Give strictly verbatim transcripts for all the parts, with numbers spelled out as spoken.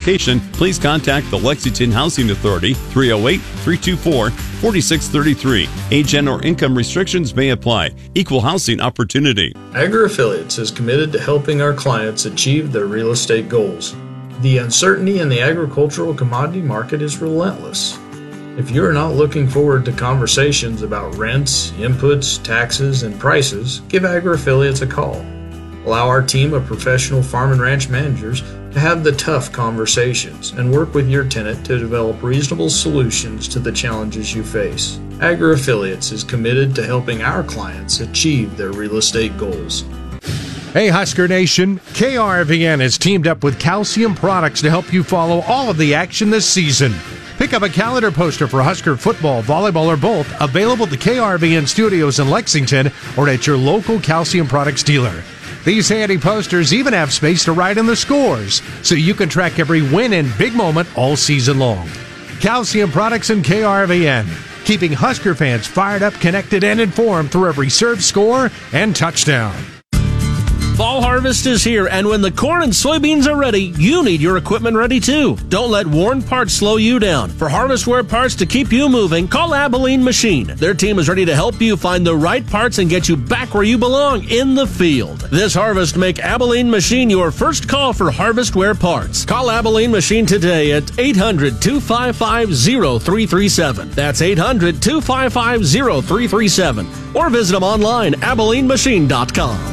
application, please contact the Lexington Housing Authority, three oh eight, three two four, four six three three. Age and or income restrictions may apply. Equal housing opportunity. AgriAffiliates is committed to helping our clients achieve their real estate goals. The uncertainty in the agricultural commodity market is relentless. If you are not looking forward to conversations about rents, inputs, taxes, and prices, give AgriAffiliates a call. Allow our team of professional farm and ranch managers to have the tough conversations and work with your tenant to develop reasonable solutions to the challenges you face. AgriAffiliates is committed to helping our clients achieve their real estate goals. Hey Husker Nation, K R V N has teamed up with Calcium Products to help you follow all of the action this season. Pick up a calendar poster for Husker football, volleyball, or both, available at the K R V N studios in Lexington or at your local Calcium Products dealer. These handy posters even have space to write in the scores, so you can track every win and big moment all season long. Calcium Products and K R V N, keeping Husker fans fired up, connected, and informed through every serve, score, and touchdown. Fall harvest is here, and when the corn and soybeans are ready, you need your equipment ready too. Don't let worn parts slow you down. For harvest-wear parts to keep you moving, call Abilene Machine. Their team is ready to help you find the right parts and get you back where you belong, in the field. This harvest, make Abilene Machine your first call for harvest-wear parts. Call Abilene Machine today at eight hundred, two five five, zero three three seven. That's eight hundred, two five five, zero three three seven. Or visit them online, abilene machine dot com.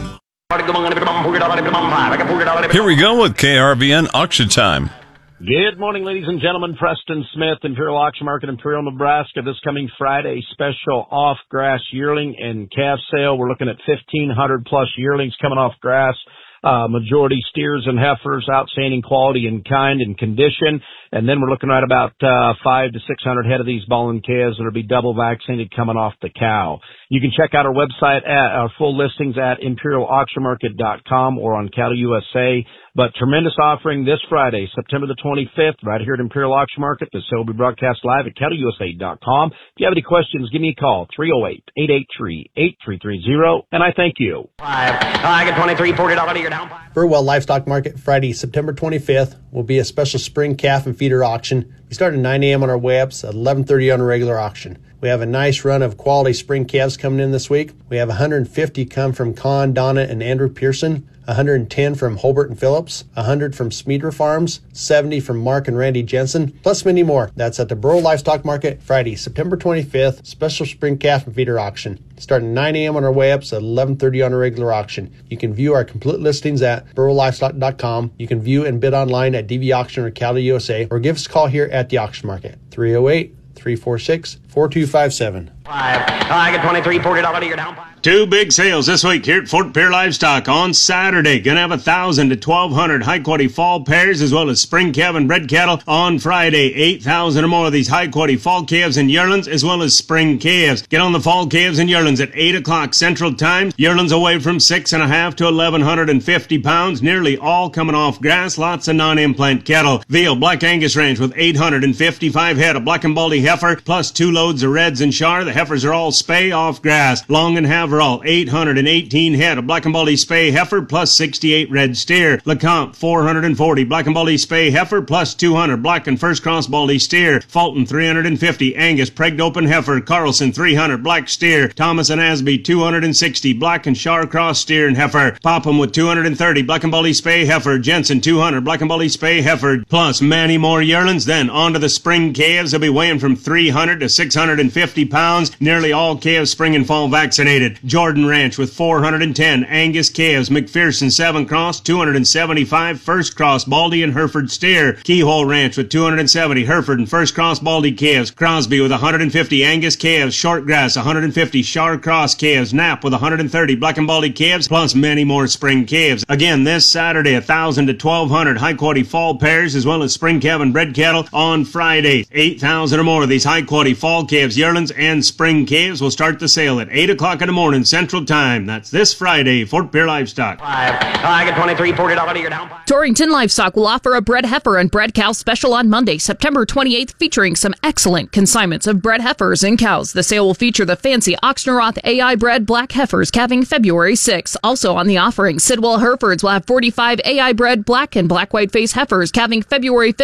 Here we go with K R V N Auction Time. Good morning, ladies and gentlemen. Preston Smith, Imperial Auction Market, Imperial, Nebraska. This coming Friday, special off-grass yearling and calf sale. We're looking at fifteen hundred plus yearlings coming off grass. Uh, majority steers and heifers, outstanding quality and kind and condition. And then we're looking at about uh, five to six hundred head of these Ballin calves that'll be double vaccinated coming off the cow. You can check out our website at our full listings at imperial auction market dot com or on Cattle U S A. But tremendous offering this Friday, September the twenty-fifth, right here at Imperial Auction Market. The sale will be broadcast live at cattle u s a dot com. If you have any questions, give me a call, three oh eight, eight eight three, eight three three zero, and I thank you. Five. I get twenty-three, forty dollars, you're down five. Burwell Livestock Market, Friday, September twenty-fifth, will be a special spring calf and feeder auction. We start at nine a.m. on our way ups, at eleven thirty on a regular auction. We have a nice run of quality spring calves coming in this week. We have one hundred fifty come from Con, Donna, and Andrew Pearson, one hundred ten from Holbert and Phillips, one hundred from Smeeder Farms, seventy from Mark and Randy Jensen, plus many more. That's at the Burwell Livestock Market, Friday, September twenty-fifth, special spring calf and feeder auction. Starting at nine a.m. on our way ups, at eleven thirty on a regular auction. You can view our complete listings at burwell livestock dot com. You can view and bid online at D V Auction or Cattle U S A, or give us a call here at the auction market, three oh eight, three four six, four two five seven. Five. I get twenty-three, forty dollars, you're down five. Two big sales this week here at Fort Pierre Livestock. On Saturday, gonna have one thousand to twelve hundred high-quality fall pairs as well as spring calf and bred cattle. On Friday, eight thousand or more of these high-quality fall calves and yearlings as well as spring calves. Get on the fall calves and yearlings at eight o'clock Central Time. Yearlings away from six and a half to eleven fifty pounds, nearly all coming off grass. Lots of non-implant cattle. Veal Black Angus Ranch with eight hundred fifty-five head of black and baldy heifer plus two loads of reds and char. The heifers are all spay off grass. Long and Haverhill, eight hundred eighteen head of black and baldy spay heifer plus sixty-eight red steer. LeCompte, four hundred forty black and baldy spay heifer plus two hundred black and first cross baldy steer. Fulton, three hundred fifty Angus pregged open heifer. Carlson, three hundred black steer. Thomas and Asby, two hundred sixty black and char cross steer and heifer. Popham with two hundred thirty black and baldy spay heifer. Jensen, two hundred black and baldy spay heifer plus many more yearlings. Then on to the spring calves. They'll be weighing from three hundred to six hundred fifty pounds. Nearly all calves spring and fall vaccinated. Jordan Ranch with four hundred ten Angus calves. McPherson seven cross, two hundred seventy-five first cross baldy and Hereford steer. Keyhole Ranch with two hundred seventy Hereford and first cross baldy calves. Crosby with one hundred fifty Angus calves. Shortgrass one hundred fifty Char cross calves. Knapp with one hundred thirty black and baldy calves plus many more spring calves. Again, this Saturday, one thousand to twelve hundred high quality fall pairs as well as spring calf and bred cattle. On Friday, eight thousand or more of these high quality fall calves, yearlings, and spring calves will start the sale at eight o'clock in the morning Central Time. That's this Friday, Fort Pierre Livestock. Five. I get twenty-three, forty dollars, you're down five. Torrington Livestock will offer a bred heifer and bred cow special on Monday, September twenty-eighth, featuring some excellent consignments of bred heifers and cows. The sale will feature the fancy Oxnoroth A I bred black heifers calving February sixth. Also on the offering, Sidwell Herefords will have forty-five A I bred black and black white face heifers calving February fifth.